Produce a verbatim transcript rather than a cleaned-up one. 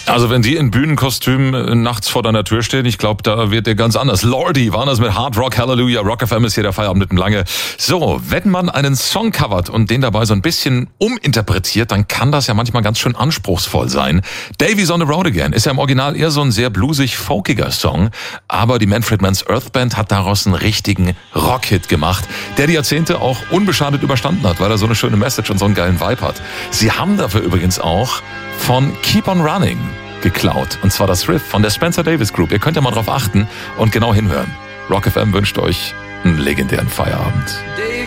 Also wenn die in Bühnenkostüm äh, nachts vor deiner Tür stehen, ich glaube, da wird der ganz anders. Lordi waren das mit Hard Rock Hallelujah. Rock F M ist hier der Feierabend mit dem Lange. So, wenn man einen Song covert und den dabei so ein bisschen uminterpretiert, dann kann das ja manchmal ganz schön anspruchsvoll sein. Davies on the Road Again ist ja im Original eher so ein sehr bluesig-folkiger Song, aber die Manfred Mann's Earth Band hat daraus einen richtigen Rockhit gemacht, der die Jahrzehnte auch unbeschadet überstanden hat, weil er so eine schöne Message und so einen geilen Vibe hat. Sie haben dafür übrigens auch von Keep on Running geklaut. Und zwar das Riff von der Spencer Davis Group. Ihr könnt ja mal drauf achten und genau hinhören. Rock F M wünscht euch einen legendären Feierabend.